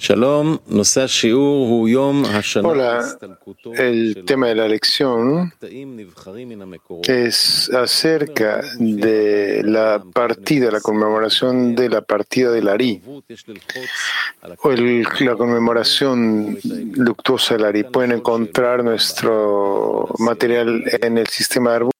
Hola, el tema de la lección es acerca de la partida, la conmemoración de la partida del Ari, o la conmemoración luctuosa del Ari. Pueden encontrar nuestro material en el sistema de